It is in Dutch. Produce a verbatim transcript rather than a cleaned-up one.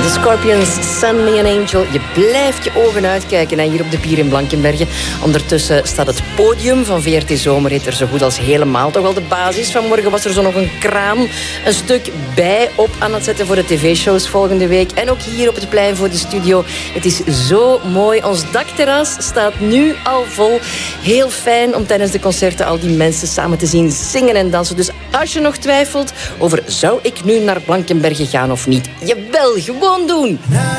de Scorpions, Send Me an Angel. Je blijft je ogen uitkijken hè, hier op de pier in Blankenberge. Ondertussen staat het podium van V R T Zomerhit er zo goed als helemaal. Toch wel de basis. Vanmorgen was er zo nog een kraan een stuk bij op aan het zetten voor de tv-shows volgende week. En ook hier op het plein voor de studio. Het is zo mooi. Ons dakterras staat nu al vol. Heel fijn om tijdens de concerten al die mensen samen te zien zingen en dansen. Dus als je nog twijfelt over zou ik nu naar Blankenberge gaan of niet, jawel, gewoon doen.